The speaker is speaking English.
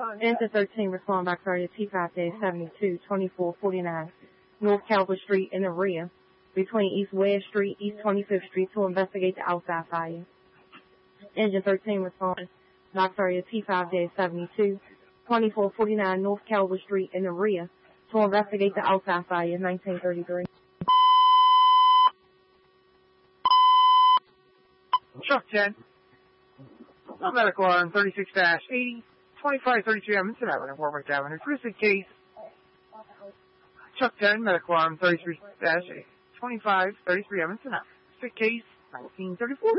Engine 13 respond by courier T5-72, 2449 North Calvert Street in the rear between East West Street, East 25th Street to investigate the outside fire. Engine 13 respond by courier T5-72, 2449 North Calvert Street in the rear to investigate the outside fire, 1933. Truck 10. Medical alarm 36-80, 2533 Edmondson Avenue, Warwick Avenue. Crucial case. Truck 10, medical alarm 33-80, 2533 Edmondson Avenue. Sick case 1934.